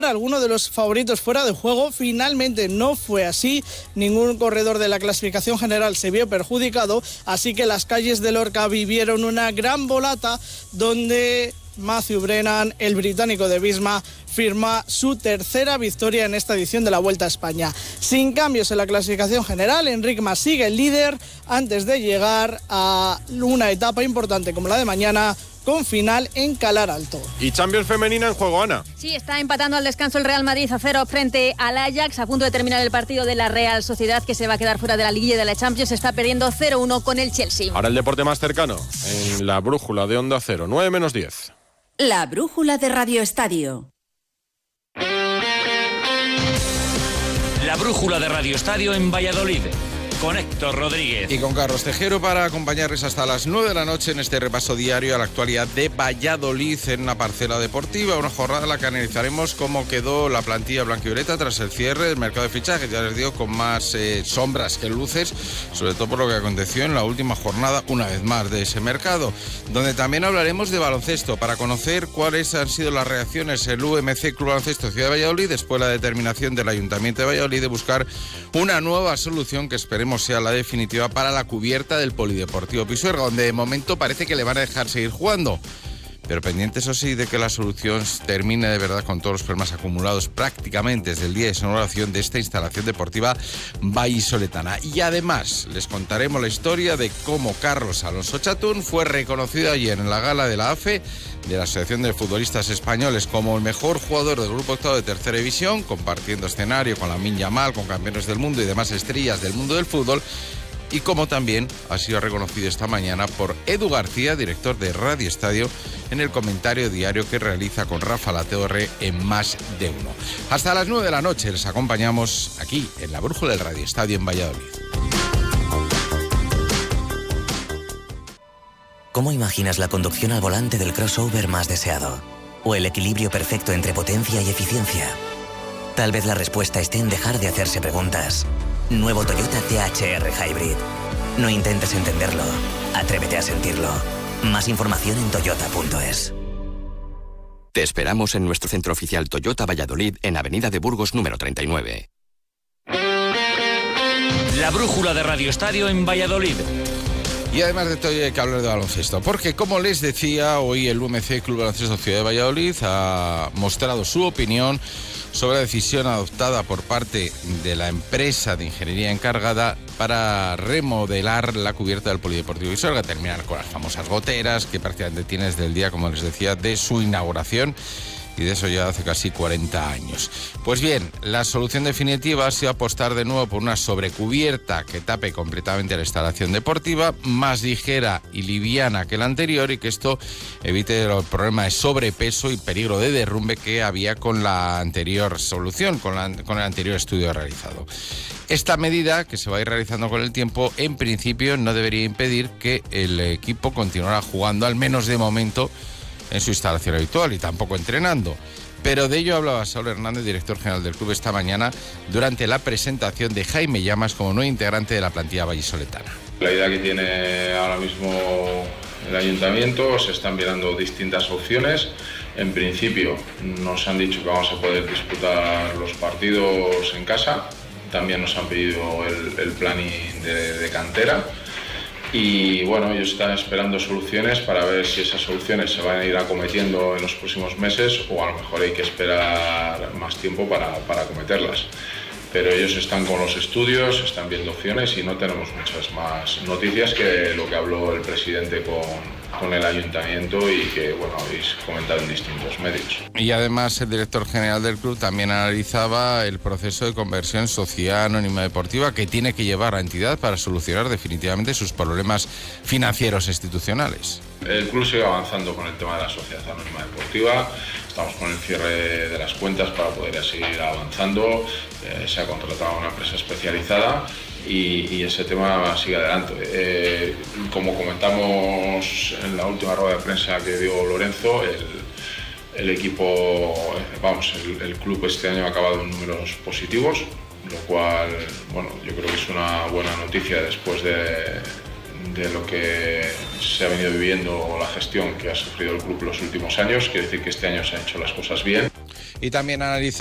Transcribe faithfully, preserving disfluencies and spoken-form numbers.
alguno de los favoritos fuera de juego. Finalmente no fue así, ningún corredor de la clasificación general se vio perjudicado, así que las calles de Lorca vivieron una gran volata donde Matthew Brennan, el británico de Visma, firma su tercera victoria en esta edición de la Vuelta a España. Sin cambios en la clasificación general, Enric Mas sigue el líder antes de llegar a una etapa importante como la de mañana, con final en Calar Alto. Y Champions femenina en juego, Ana. Sí, está empatando al descanso el Real Madrid a cero frente al Ajax, a punto de terminar el partido de la Real Sociedad, que se va a quedar fuera de la liguilla de la Champions. Está perdiendo cero uno con el Chelsea. Ahora el deporte más cercano, en la brújula de Onda Cero, nueve menos diez. La brújula de Radio Estadio. La brújula de Radio Estadio en Valladolid, con Héctor Rodríguez y con Carlos Tejero, para acompañarles hasta las nueve de la noche en este repaso diario a la actualidad de Valladolid en una parcela deportiva, una jornada en la que analizaremos cómo quedó la plantilla blanquivioleta tras el cierre del mercado de fichajes. Ya les digo, con más eh, sombras que luces, sobre todo por lo que aconteció en la última jornada, una vez más, de ese mercado, donde también hablaremos de baloncesto para conocer cuáles han sido las reacciones del U M C Club Baloncesto Ciudad de Valladolid después de la determinación del Ayuntamiento de Valladolid de buscar una nueva solución que esperemos sea la definitiva para la cubierta del Polideportivo Pisuerga, donde de momento parece que le van a dejar seguir jugando, pero pendiente, eso sí, de que la solución termine de verdad con todos los problemas acumulados prácticamente desde el día de su inauguración de esta instalación deportiva vallisoletana. Y además les contaremos la historia de cómo Carlos Alonso Chatún fue reconocido ayer en la gala de la A F E, de la Asociación de Futbolistas Españoles, como el mejor jugador del grupo octavo de tercera división, compartiendo escenario con Lamine Yamal, con campeones del mundo y demás estrellas del mundo del fútbol. Y como también ha sido reconocido esta mañana por Edu García, director de Radio Estadio, en el comentario diario que realiza con Rafa Latorre en Más de Uno. Hasta las nueve de la noche les acompañamos aquí en la brújula del Radio Estadio en Valladolid. ¿Cómo imaginas la conducción al volante del crossover más deseado? ¿O el equilibrio perfecto entre potencia y eficiencia? Tal vez la respuesta esté en dejar de hacerse preguntas. Nuevo Toyota T H R Hybrid. No intentes entenderlo, atrévete a sentirlo. Más información en toyota punto es. Te esperamos en nuestro centro oficial Toyota Valladolid, en Avenida de Burgos número treinta y nueve. La brújula de Radio Estadio en Valladolid. Y además de todo hay que hablar de baloncesto, porque como les decía, hoy el U M C Club Baloncesto Ciudad de Valladolid ha mostrado su opinión sobre la decisión adoptada por parte de la empresa de ingeniería encargada para remodelar la cubierta del Polideportivo Pisuerga, terminar con las famosas goteras que prácticamente tiene desde el día, como les decía, de su inauguración. Y de eso ya hace casi cuarenta años. Pues bien, la solución definitiva ha sido apostar de nuevo por una sobrecubierta que tape completamente la instalación deportiva, más ligera y liviana que la anterior, y que esto evite el problema de sobrepeso y peligro de derrumbe que había con la anterior solución, con, la, con el anterior estudio realizado. Esta medida, que se va a ir realizando con el tiempo, en principio no debería impedir que el equipo continuara jugando, al menos de momento, en su instalación habitual y tampoco entrenando. Pero de ello hablaba Saúl Hernández, director general del club, esta mañana durante la presentación de Jaime Llamas como nuevo integrante de la plantilla vallisoletana. La idea que tiene ahora mismo el ayuntamiento, se están mirando distintas opciones. En principio nos han dicho que vamos a poder disputar los partidos en casa. También nos han pedido el, el planning de, de cantera. Y bueno, ellos están esperando soluciones para ver si esas soluciones se van a ir acometiendo en los próximos meses o a lo mejor hay que esperar más tiempo para, para acometerlas. Pero ellos están con los estudios, están viendo opciones y no tenemos muchas más noticias que lo que habló el presidente con, con el ayuntamiento y que, bueno, habéis comentado en distintos medios. Y además el director general del club también analizaba el proceso de conversión sociedad anónima deportiva que tiene que llevar la entidad para solucionar definitivamente sus problemas financieros e institucionales. El club sigue avanzando con el tema de la sociedad anónima deportiva. Estamos con el cierre de las cuentas para poder seguir avanzando. Eh, se ha contratado una empresa especializada y, y ese tema sigue adelante. Eh, como comentamos en la última rueda de prensa que dio Lorenzo, el, el equipo, vamos, el, el club este año ha acabado en números positivos, lo cual, bueno, yo creo que es una buena noticia después de, de lo que se ha venido viviendo, la gestión que ha sufrido el club los últimos años. Quiere decir que este año se han hecho las cosas bien. y también analizamos